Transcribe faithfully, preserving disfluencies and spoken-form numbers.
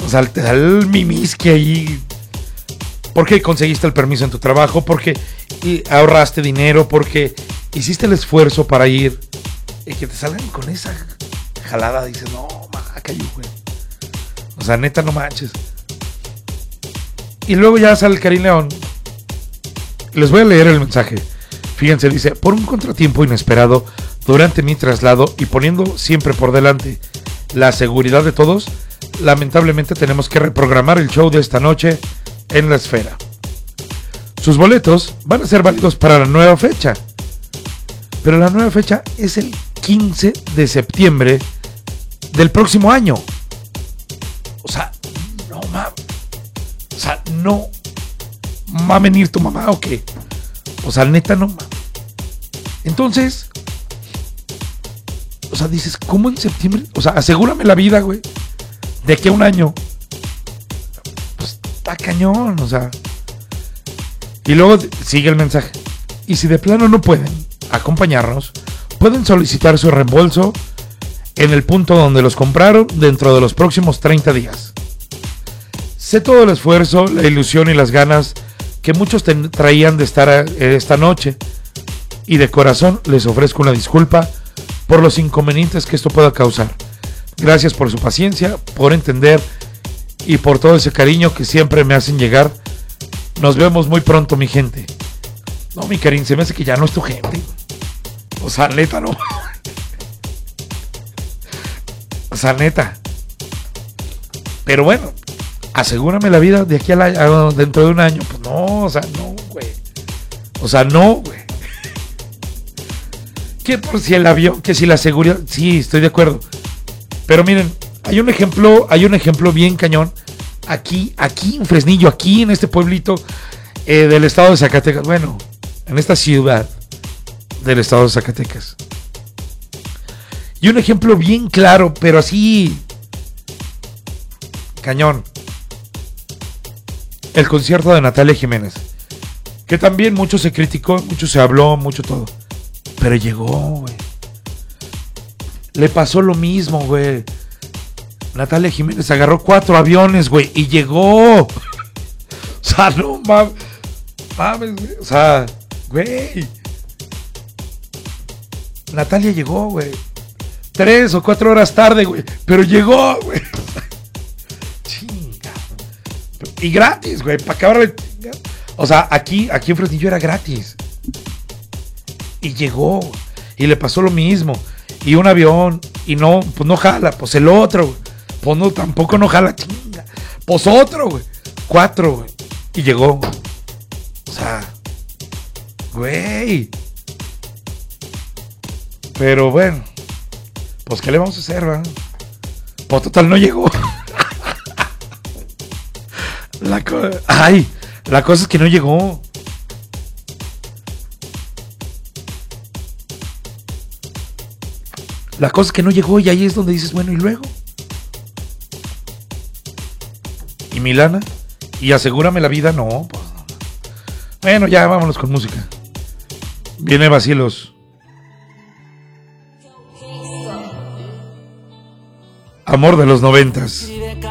O sea, te da el mimisque ahí. Porque conseguiste el permiso en tu trabajo, porque ahorraste dinero, porque hiciste el esfuerzo para ir. Y que te salgan con esa jalada, dices, no, maca, güey. O sea, neta, no manches. Y luego ya sale el Karim León. Les voy a leer el mensaje. Fíjense, dice, por un contratiempo inesperado durante mi traslado y poniendo siempre por delante la seguridad de todos, lamentablemente tenemos que reprogramar el show de esta noche en la Esfera. Sus boletos van a ser válidos para la nueva fecha, pero la nueva fecha es el quince de septiembre del próximo año. O sea, no mames. O sea, no va a venir tu mamá o qué. O sea, neta, no mames. Entonces, o sea, dices, ¿cómo en septiembre? O sea, asegúrame la vida, güey. De aquí a un año. Pues está cañón, o sea. Y luego sigue el mensaje. Y si de plano no pueden acompañarnos, pueden solicitar su reembolso en el punto donde los compraron dentro de los próximos treinta días. Sé todo el esfuerzo, la ilusión y las ganas que muchos ten- traían de estar a, esta noche. Y de corazón les ofrezco una disculpa por los inconvenientes que esto pueda causar. Gracias por su paciencia, por entender y por todo ese cariño que siempre me hacen llegar. Nos vemos muy pronto, mi gente. No, mi Karim, se me hace que ya no es tu gente. O sea, neta, no. O sea, neta. Pero bueno, asegúrame la vida de aquí a, la, a dentro de un año. Pues no, o sea, no, güey. O sea, no, güey. Que por si el avión, que si la seguridad, sí, estoy de acuerdo. Pero miren, hay un ejemplo, hay un ejemplo bien cañón. Aquí, aquí en Fresnillo, aquí en este pueblito eh, del estado de Zacatecas. Bueno, en esta ciudad del estado de Zacatecas. Y un ejemplo bien claro, pero así cañón. El concierto de Natalia Jiménez. Que también mucho se criticó, mucho se habló, mucho todo. Pero llegó, güey. Le pasó lo mismo, güey. Natalia Jiménez agarró cuatro aviones, güey, y llegó. O sea, no mames. Mames, güey. O sea, güey. Natalia llegó, güey. Tres o cuatro horas tarde, güey. Pero llegó, güey. Chinga. Y gratis, güey. Para acabar el... O sea, aquí, aquí en Fresnillo era gratis. Y llegó, y le pasó lo mismo. Y un avión, y no, pues no jala, pues el otro, güey. Pues no, tampoco no jala, chinga. Pues otro, güey. Cuatro, güey. Y llegó. O sea, güey. Pero bueno, pues ¿qué le vamos a hacer, va? Pues total no llegó. La co- Ay, la cosa es que no llegó. La cosa es que no llegó y ahí es donde dices, bueno, ¿y luego? ¿Y mi lana? ¿Y asegúrame la vida? No, pues no. Bueno, ya vámonos con música. Viene Vacilos. Amor de los noventas.